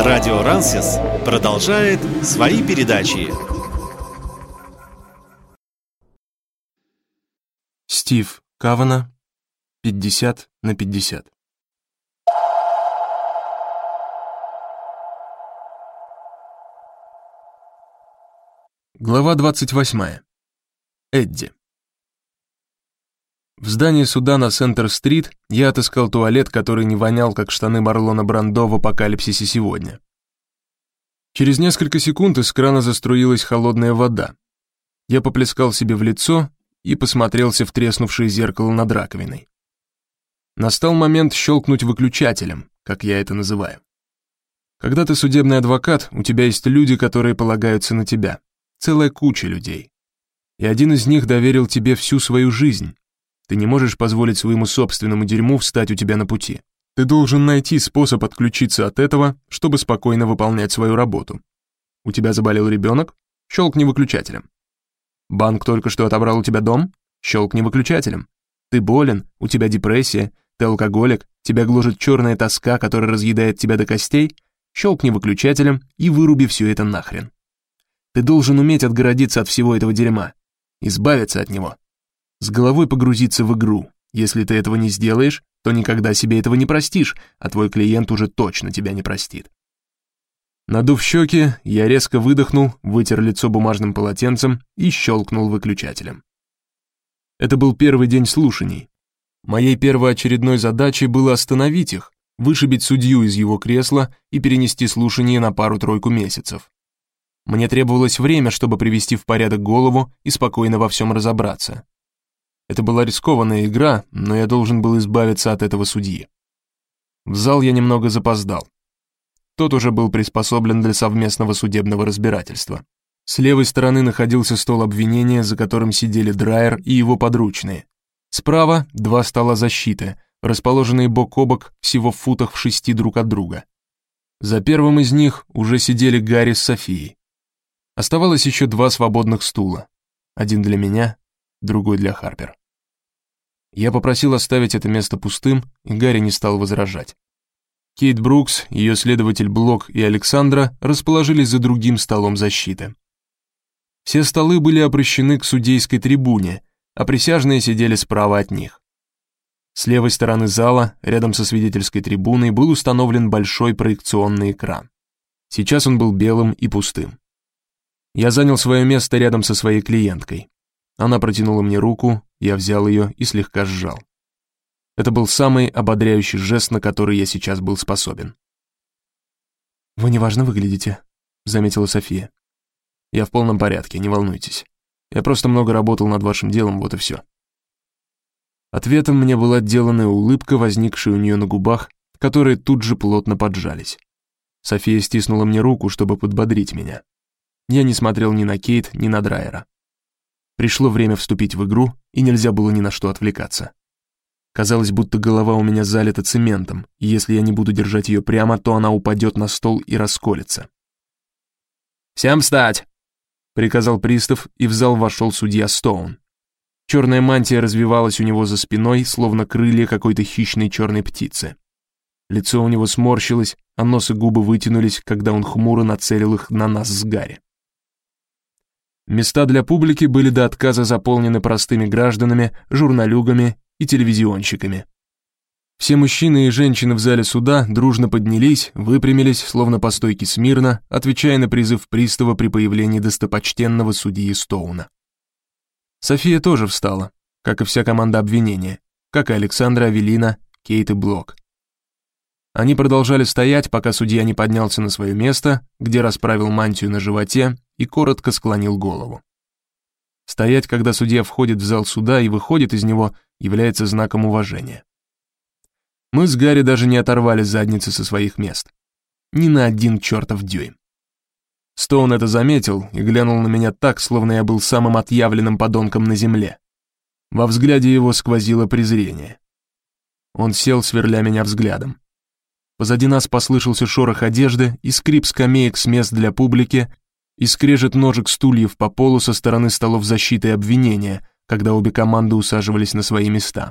Радио Рансис продолжает свои передачи. Стив Кавана, 50/50. Глава 28. Эдди. В здании суда на Сентер-стрит я отыскал туалет, который не вонял, как штаны Марлона Брандо в «Апокалипсисе сегодня». Через несколько секунд из крана заструилась холодная вода. Я поплескал себе в лицо и посмотрелся в треснувшее зеркало над раковиной. Настал момент щелкнуть выключателем, как я это называю. Когда ты судебный адвокат, у тебя есть люди, которые полагаются на тебя. Целая куча людей. И один из них доверил тебе всю свою жизнь. Ты не можешь позволить своему собственному дерьму встать у тебя на пути. Ты должен найти способ отключиться от этого, чтобы спокойно выполнять свою работу. У тебя заболел ребенок? Щелкни выключателем. Банк только что отобрал у тебя дом? Щелкни выключателем. Ты болен, у тебя депрессия, ты алкоголик, тебя гложет черная тоска, которая разъедает тебя до костей? Щелкни выключателем и выруби все это нахрен. Ты должен уметь отгородиться от всего этого дерьма, избавиться от него. С головой погрузиться в игру. Если ты этого не сделаешь, то никогда себе этого не простишь, а твой клиент уже точно тебя не простит. Надув щеки, я резко выдохнул, вытер лицо бумажным полотенцем и щелкнул выключателем. Это был первый день слушаний. Моей первоочередной задачей было остановить их, вышибить судью из его кресла и перенести слушание на пару-тройку месяцев. Мне требовалось время, чтобы привести в порядок голову и спокойно во всем разобраться. Это была рискованная игра, но я должен был избавиться от этого судьи. В зал я немного запоздал. Тот уже был приспособлен для совместного судебного разбирательства. С левой стороны находился стол обвинения, за которым сидели Драйер и его подручные. Справа два стола защиты, расположенные бок о бок всего в футах в 6 друг от друга. За первым из них уже сидели Гарри с Софией. Оставалось еще 2 свободных стула. Один для меня, другой для Харпер. Я попросил оставить это место пустым, и Гарри не стал возражать. Кейт Брукс, ее следователь Блок и Александра расположились за другим столом защиты. Все столы были обращены к судейской трибуне, а присяжные сидели справа от них. С левой стороны зала, рядом со свидетельской трибуной, был установлен большой проекционный экран. Сейчас он был белым и пустым. Я занял свое место рядом со своей клиенткой. Она протянула мне руку, я взял ее и слегка сжал. Это был самый ободряющий жест, на который я сейчас был способен. «Вы неважно выглядите», — заметила София. «Я в полном порядке, не волнуйтесь. Я просто много работал над вашим делом, вот и все». Ответом мне была отделанная улыбка, возникшая у нее на губах, которые тут же плотно поджались. София стиснула мне руку, чтобы подбодрить меня. Я не смотрел ни на Кейт, ни на Драйера. Пришло время вступить в игру, и нельзя было ни на что отвлекаться. Казалось, будто голова у меня залита цементом, и если я не буду держать ее прямо, то она упадет на стол и расколется. «Всем встать!» — приказал пристав, и в зал вошел судья Стоун. Черная мантия развивалась у него за спиной, словно крылья какой-то хищной черной птицы. Лицо у него сморщилось, а нос и губы вытянулись, когда он хмуро нацелил их на нас с Гарри. Места для публики были до отказа заполнены простыми гражданами, журналюгами и телевизионщиками. Все мужчины и женщины в зале суда дружно поднялись, выпрямились, словно по стойке смирно, отвечая на призыв пристава при появлении достопочтенного судьи Стоуна. София тоже встала, как и вся команда обвинения, как и Александра, Авелина, Кейт и Блок. Они продолжали стоять, пока судья не поднялся на свое место, где расправил мантию на животе и коротко склонил голову. Стоять, когда судья входит в зал суда и выходит из него, является знаком уважения. Мы с Гарри даже не оторвали задницы со своих мест. Ни на один чертов дюйм. Стоун это заметил и глянул на меня так, словно я был самым отъявленным подонком на земле. Во взгляде его сквозило презрение. Он сел, сверля меня взглядом. Позади нас послышался шорох одежды и скрип скамеек с мест для публики, и скрежет ножек стульев по полу со стороны столов защиты и обвинения, когда обе команды усаживались на свои места.